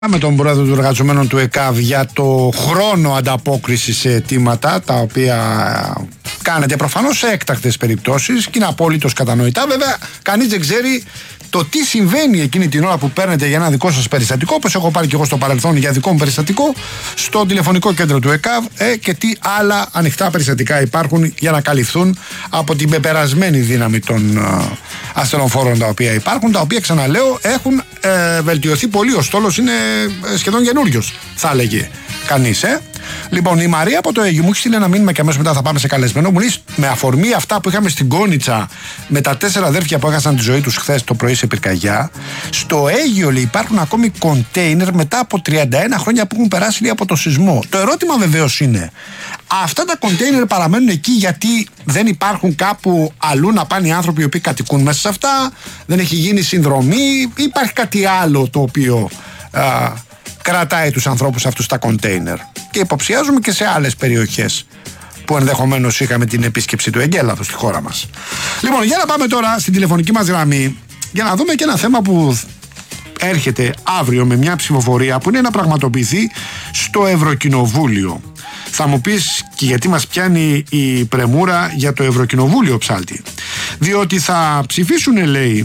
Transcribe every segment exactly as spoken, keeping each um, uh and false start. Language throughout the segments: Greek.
Με τον πρόεδρο των εργαζομένων του ΕΚΑΒ για το χρόνο ανταπόκριση σε αιτήματα τα οποία κάνετε προφανώς σε έκτακτες περιπτώσεις και είναι απόλυτος κατανοητά. Βέβαια, κανείς δεν ξέρει το τι συμβαίνει εκείνη την ώρα που παίρνετε για ένα δικό σας περιστατικό, όπως έχω πάρει και εγώ στο παρελθόν για δικό μου περιστατικό, στο τηλεφωνικό κέντρο του ΕΚΑΒ ε, και τι άλλα ανοιχτά περιστατικά υπάρχουν για να καλυφθούν από την πεπερασμένη δύναμη των ε, ασθενοφόρων τα οποία υπάρχουν, τα οποία ξαναλέω έχουν ε, βελτιωθεί πολύ. Ο στόλος είναι σχεδόν καινούριος, θα έλεγε κανείς. Ε. Λοιπόν, η Μαρία από το Αίγυο μου έχει στείλει ένα μήνυμα και αμέσως μετά θα πάμε σε καλεσμένο. Μου λέει με αφορμή αυτά που είχαμε στην Κόνιτσα με τα τέσσερα αδέρφια που έχασαν τη ζωή τους χθες το πρωί σε πυρκαγιά. Στο Αίγυο λέει, υπάρχουν ακόμη κοντέινερ μετά από τριάντα ένα χρόνια που έχουν περάσει λέει, από το σεισμό. Το ερώτημα βεβαίως είναι, αυτά τα κοντέινερ παραμένουν εκεί γιατί δεν υπάρχουν κάπου αλλού να πάνε οι άνθρωποι οι οποίοι κατοικούν μέσα σε αυτά, δεν έχει γίνει συνδρομή, ή υπάρχει κάτι άλλο το οποίο α, κρατάει τους ανθρώπους αυτούς τα κοντέινερ. Και υποψιάζουμε και σε άλλες περιοχές που ενδεχομένως είχαμε την επίσκεψη του εγκέλαδος στη χώρα μας. Λοιπόν, για να πάμε τώρα στην τηλεφωνική μας γραμμή για να δούμε και ένα θέμα που έρχεται αύριο με μια ψηφοφορία που είναι να πραγματοποιηθεί στο Ευρωκοινοβούλιο. Θα μου πεις και γιατί μας πιάνει η πρεμούρα για το Ευρωκοινοβούλιο, Ψάλτη. Διότι θα ψηφίσουν, λέει,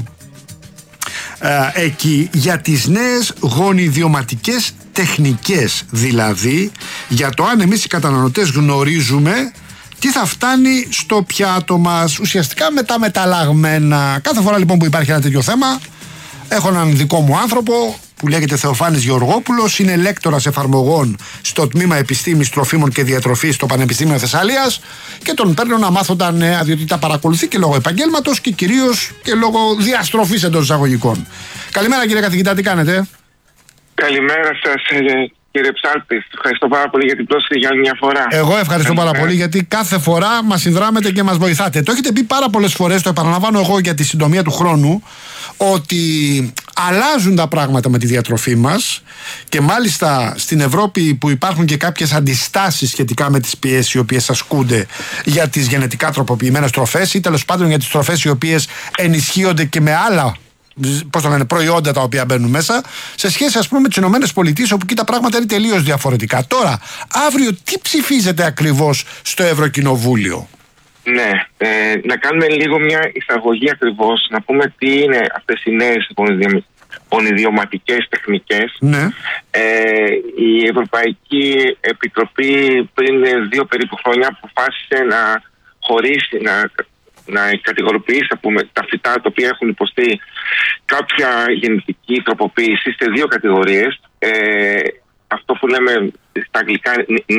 ε, εκεί για τις νέες γονιδιωματικές τεχνικές, δηλαδή για το αν εμείς οι καταναλωτές γνωρίζουμε τι θα φτάνει στο πιάτο μας, ουσιαστικά με τα μεταλλαγμένα. Κάθε φορά λοιπόν που υπάρχει ένα τέτοιο θέμα, έχω έναν δικό μου άνθρωπο που λέγεται Θεοφάνης Γεωργόπουλος, είναι λέκτορας εφαρμογών στο τμήμα Επιστήμης Τροφίμων και Διατροφής στο Πανεπιστήμιο Θεσσαλίας και τον παίρνω να μάθω τα νέα, διότι τα παρακολουθεί και λόγω επαγγέλματος και κυρίως και λόγω διαστροφής εντός εισαγωγικών. Καλημέρα κύριε καθηγητά, τι κάνετε? Καλημέρα σας κύριε Ψάλτη. Ευχαριστώ πάρα πολύ για την πρόσκληση για άλλη μια φορά. Εγώ ευχαριστώ πάρα πολύ γιατί κάθε φορά μας συνδράμετε και μας βοηθάτε. Το έχετε πει πάρα πολλές φορές, το επαναλαμβάνω εγώ για τη συντομία του χρόνου, ότι αλλάζουν τα πράγματα με τη διατροφή μας και μάλιστα στην Ευρώπη που υπάρχουν και κάποιες αντιστάσεις σχετικά με τις πιέσεις οι οποίες ασκούνται για τις γενετικά τροποποιημένες τροφές ή τέλος πάντων για τις τροφές οι οποίες ενισχύονται και με άλλα, πώς το λένε, προϊόντα τα οποία μπαίνουν μέσα, σε σχέση ας πούμε με τις Ηνωμένες Πολιτείες, όπου εκεί τα πράγματα είναι τελείως διαφορετικά. Τώρα, αύριο τι ψηφίζετε ακριβώς στο Ευρωκοινοβούλιο? Ναι, ε, να κάνουμε λίγο μια εισαγωγή ακριβώς, να πούμε τι είναι αυτές οι νέες γονιδιωματικές τεχνικές. Ναι. Ε, η Ευρωπαϊκή Επιτροπή πριν δύο περίπου χρόνια αποφάσισε να χωρίσει, να να κατηγοροποιήσει πούμε, τα φυτά τα οποία έχουν υποστεί κάποια γενετική τροποποίηση σε δύο κατηγορίες. Ε, αυτό που λέμε στα αγγλικά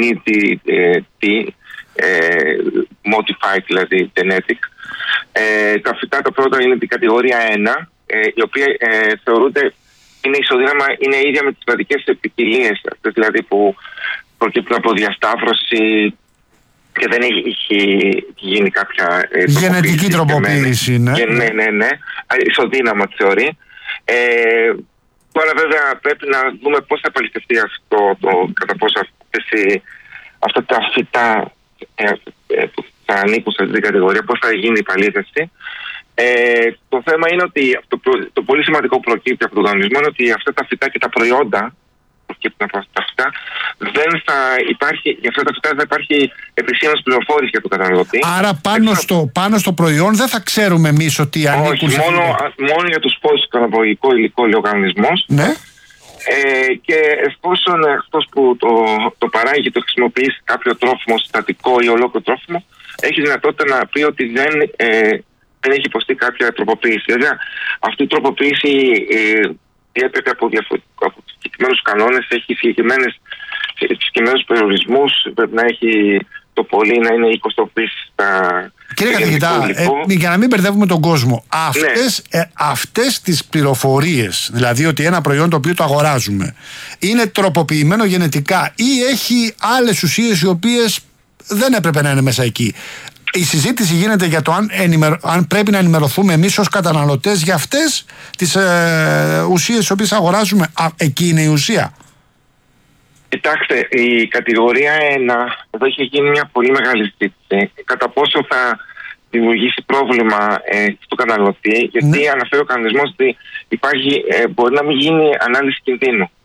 νι-τι, ε, modified δηλαδή genetic. Ε, τα φυτά τα πρώτα είναι την κατηγορία ένα, ε, η οποία ε, θεωρούνται είναι ισοδύναμα, είναι ίδια με τις κρατικές ποικιλίες, αυτές δηλαδή που προκύπτουν από διασταύρωση και δεν έχει γίνει κάποια ε, γενετική τροποποίηση, ναι. Ναι, ναι, ναι. Ισοδύναμα τη θεωρεί. Ε, τώρα βέβαια πρέπει να δούμε πώς θα επαληθευτεί αυτό, το, κατά πόσο αυτές οι, αυτά τα φυτά ε, ε, που θα ανήκουν σε αυτή την κατηγορία, πώς θα γίνει η επαλήθευση. Ε, το θέμα είναι ότι το, το πολύ σημαντικό που προκύπτει από τον κανονισμό είναι ότι αυτά τα φυτά και τα προϊόντα προκύπτουν από αυτά τα φυτά, δεν θα υπάρχει, για αυτά τα φυτά δεν θα υπάρχει επισήμως πληροφόρηση για τον καταναλωτή. Άρα πάνω, Έξα... στο, πάνω στο προϊόν δεν θα ξέρουμε εμείς ότι ανήκουν. Όχι, σε μόνο, μόνο για τους πόους του καναπογικό υλικό λέει ο κανονισμός. Ναι. Ε, και εφόσον αυτός που το, το παράγει το χρησιμοποιήσει κάποιο τρόφιμο συστατικό ή ολόκληρο τρόφιμο, έχει δυνατότητα να πει ότι δεν, ε, δεν έχει υποστεί κάποια τροποποίηση. Δηλαδή αυτή η τροποποίηση ε, διέπεται από, από συγκεκριμένους κανόνες, έχει συγκεκριμένους περιορισμούς, πρέπει να έχει το πολύ να είναι εικοστοποιήσεις στα... Κύριε καθηγητά, ε, για να μην μπερδεύουμε τον κόσμο, αυτές, ναι. ε, αυτές τις πληροφορίες, δηλαδή ότι ένα προϊόν το οποίο το αγοράζουμε είναι τροποποιημένο γενετικά ή έχει άλλες ουσίες οι οποίες δεν έπρεπε να είναι μέσα εκεί, η συζήτηση γίνεται για το αν, ενημερω... αν πρέπει να ενημερωθούμε εμείς ως καταναλωτές για αυτές τις ε, ουσίες τις οποίες αγοράζουμε. Α, εκεί είναι η ουσία. Κοιτάξτε, η κατηγορία ένα, εδώ έχει γίνει μια πολύ μεγάλη συζήτηση. Κατά πόσο θα δημιουργήσει πρόβλημα ε, στον καταναλωτή, γιατί ναι. αναφέρει ο κανονισμός ότι υπάρχει, ε, μπορεί να μην γίνει ανάλυση κινδύνου.